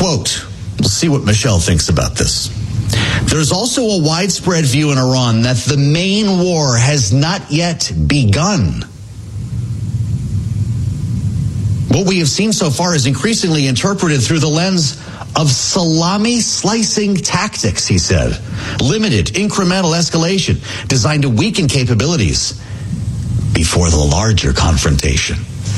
Quote, we'll see what Michelle thinks about this. There's also a widespread view in Iran that the main war has not yet begun. What we have seen so far is increasingly interpreted through the lens of salami slicing tactics, he said. Limited, incremental escalation designed to weaken capabilities before the larger confrontation.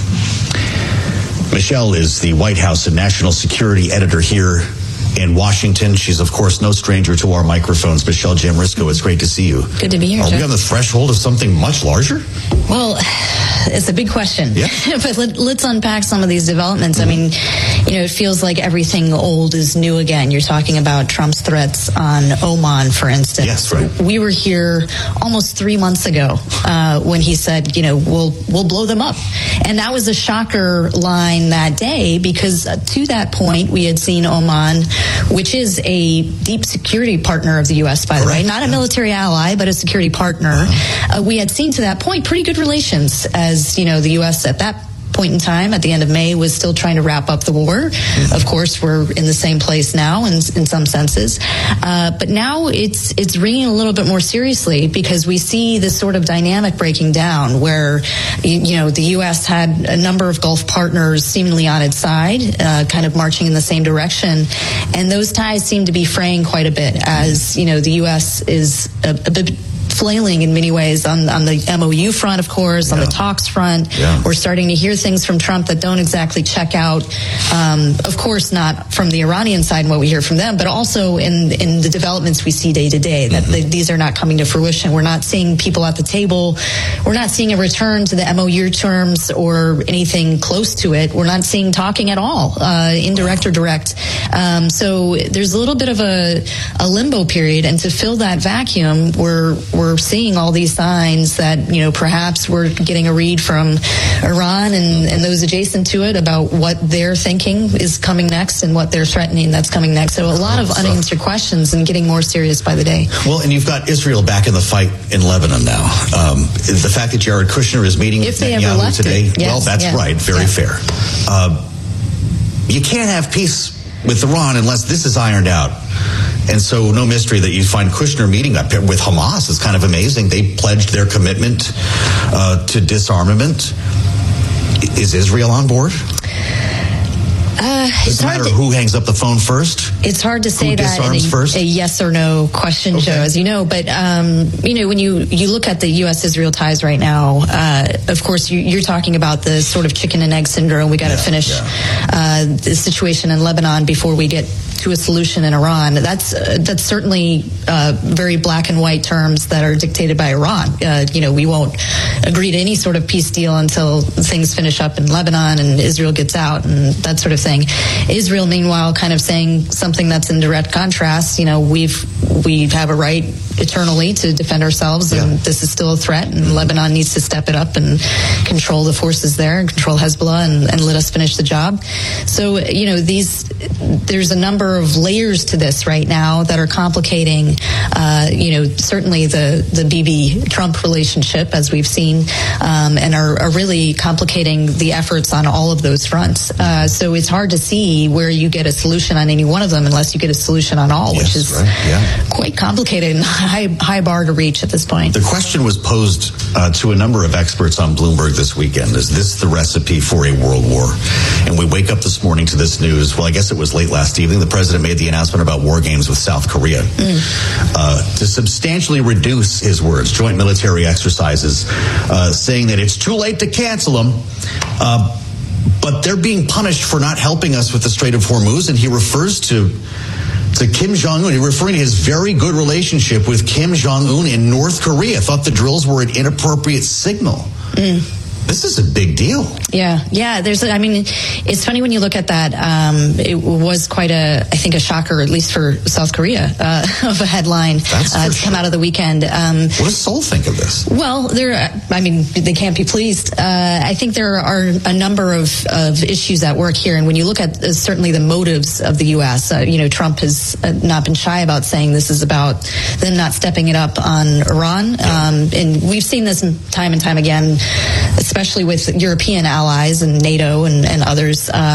Michelle is the White House and National Security Editor here in Washington. She's, of course, no stranger to our microphones. Michelle Jamrisko, it's great to see you. Good to be here, Are Jeff. we on the threshold of something much larger? Well, it's a big question. Yeah. But let's unpack some of these developments. I mean, it feels like everything old is new again. You're talking about Trump's threats on Oman, for instance. Yes, right. We were here almost 3 months ago when he said, we'll blow them up. And that was a shocker line that day because to that point, we had seen Oman, which is a deep security partner of the U.S., by the way, not a military ally, but a security partner. We had seen to that point pretty good relations as, the U.S. at that point in time at the end of May was still trying to wrap up the war. Of course, we're in the same place now in some senses. But now it's ringing a little bit more seriously because we see this sort of dynamic breaking down where, the U.S. had a number of Gulf partners seemingly on its side, kind of marching in the same direction. And those ties seem to be fraying quite a bit as, the U.S. is a bit flailing in many ways on the MOU front, of course, on the talks front. Yeah. We're starting to hear things from Trump that don't exactly check out, of course, not from the Iranian side and what we hear from them, but also in the developments we see day to day, that these are not coming to fruition. We're not seeing people at the table. We're not seeing a return to the MOU terms or anything close to it. We're not seeing talking at all, indirect or direct. So there's a little bit of a limbo period, and to fill that vacuum, we're seeing all these signs that, perhaps we're getting a read from Iran and those adjacent to it about what they're thinking is coming next and what they're threatening that's coming next. So a lot of unanswered questions and getting more serious by the day. Well, and you've got Israel back in the fight in Lebanon now. The fact that Jared Kushner is meeting with Netanyahu today, well, that's right, very fair. You can't have peace with Iran unless this is ironed out. And so no mystery that you find Kushner meeting up with Hamas is kind of amazing. They pledged their commitment to disarmament. Is Israel on board? Doesn't matter who hangs up the phone first. It's hard to say that in a yes or no question, Joe, as you know. But, when you look at the U.S.-Israel ties right now, of course, you're talking about the sort of chicken and egg syndrome. We got to finish the situation in Lebanon before we get to a solution in Iran. That's certainly very black and white terms that are dictated by Iran. We won't agree to any sort of peace deal until things finish up in Lebanon and Israel gets out and that sort of thing. Israel, meanwhile, kind of saying something that's in direct contrast. We have a right eternally to defend ourselves, and this is still a threat, and Lebanon needs to step it up and control the forces there and control Hezbollah and let us finish the job. So, there's a number of layers to this right now that are complicating, certainly the Bibi-Trump relationship, as we've seen, and are really complicating the efforts on all of those fronts. So it's hard to see where you get a solution on any one of them unless you get a solution on all, which is quite complicated and high bar to reach at this point. The question was posed to a number of experts on Bloomberg this weekend. Is this the recipe for a world war? And we wake up this morning to this news. Well, I guess it was late last evening. The president made the announcement about war games with South Korea to substantially reduce, his words, joint military exercises, saying that it's too late to cancel them. But they're being punished for not helping us with the Strait of Hormuz, and he refers to Kim Jong-un. He's referring to his very good relationship with Kim Jong-un in North Korea. Thought the drills were an inappropriate signal. This is a big deal. Yeah. It's funny when you look at that. It was quite a shocker, at least for South Korea, of a headline to come out of the weekend. What does Seoul think of this? Well, they can't be pleased. I think there are a number of issues at work here. And when you look at certainly the motives of the U.S., Trump has not been shy about saying this is about them not stepping it up on Iran. And we've seen this time and time again, especially with European allies and NATO and others.